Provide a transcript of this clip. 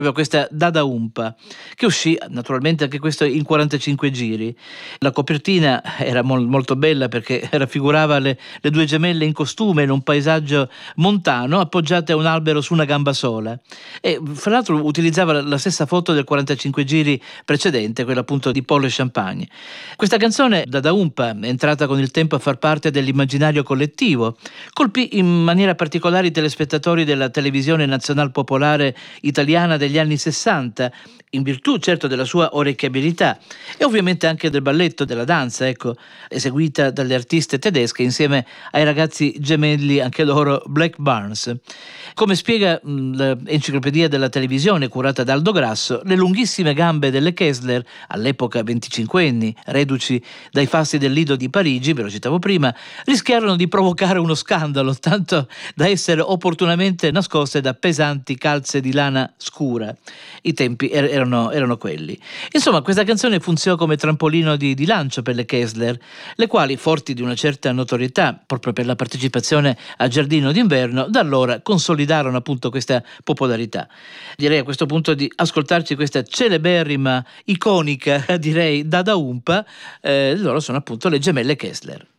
aveva questa Dada Umpa, che uscì naturalmente anche questo in 45 giri. La copertina era molto bella perché raffigurava le due gemelle in costume in un paesaggio montano appoggiate a un albero su una gamba sola, e fra l'altro utilizzava la stessa foto del 45 giri precedente, quella appunto di Paul Champagne. Questa canzone, Dada Umpa, è entrata con il tempo a far parte dell'immaginario collettivo, colpì in maniera particolare i telespettatori della televisione nazional popolare italiana degli anni 60, in virtù certo della sua orecchiabilità e ovviamente anche del balletto, della danza, ecco, eseguita dalle artiste tedesche insieme ai ragazzi gemelli, anche loro Black Barnes. Come spiega l'enciclopedia della televisione curata da Aldo Grasso, le lunghissime gambe delle Kessler, all'epoca 25enni, reduci dai fasti del Lido di Parigi, ve lo citavo prima, rischiarono di provocare uno scandalo, tanto da essere opportunamente nascoste da pesanti calze di lana scura. I tempi erano quelli. Insomma, questa canzone funzionò come trampolino di lancio per le Kessler, le quali, forti di una certa notorietà proprio per la partecipazione al Giardino d'inverno, da allora consolidarono appunto questa popolarità. Direi a questo punto di ascoltarci questa celeberrima, iconica, direi Dada Umpa. Loro sono appunto le gemelle Kessler.